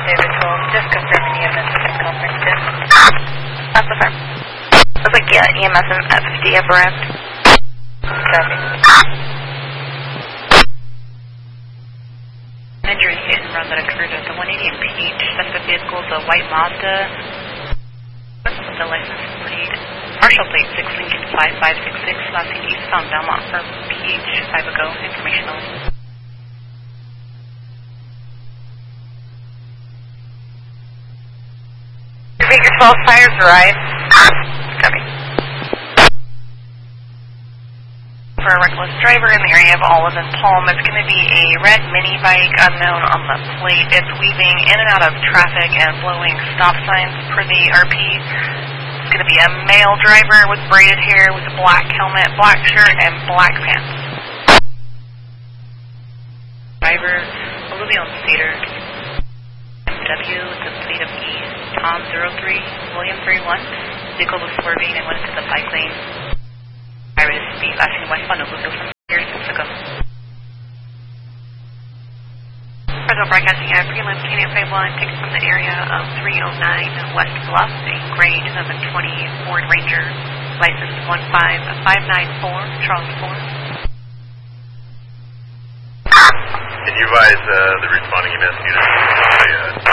David 12, just confirming EMS is in contact with. That's the firm. Looks like EMS and FD have arrived. Copy. Injury hit and run that occurred at the 180 in Peach. Suspect vehicle is a white Mazda. The license plate, partial plate 6 Lincoln 5566, last seen eastbound Belmont for Peach 5 ago. Information only. Figure 12 fires arrived. Copy. For a reckless driver in the area of Olive and Palm, it's going to be a red mini bike unknown on the plate. It's weaving in and out of traffic and blowing stop signs per the RP. It's going to be a male driver with braided hair with a black helmet, black shirt, and black pants. Driver, Alluvial Cedar, MW with the plate of E, Tom 03, William 31. Vehicle was swerving and went into the bike lane. Driver is speed, last seen westbound Alluvial from here 6 ago. Fresno Broadcasting at Prelim, Canadian 51, takes from the area of 309 West Bluff, a gray 2020 Ford Ranger, license 15594, Charles Ford. Can you advise the responding EMS unit?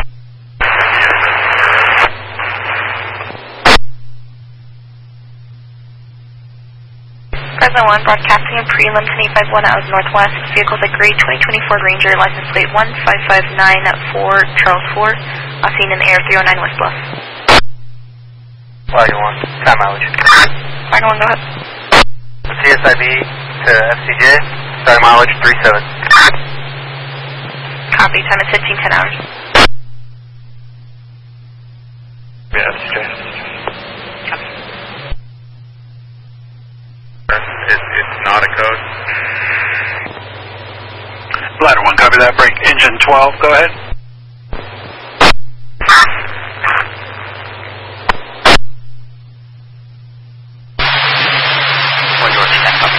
Fresno 1, broadcasting in Prelim, 1051 out of Northwest. Vehicle's a gray 2024 Ranger, license plate 15594, Charles Ford. Seen in the air 309 West Bluff. Flag 1, time mileage. Flag 1, go ahead. CSIB to FCJ, starting mileage 37. Copy, time is 15:10 hours. Yeah, FCJ. Copy. It's not a code. Ladder 1, copy that. Break engine 12, go ahead.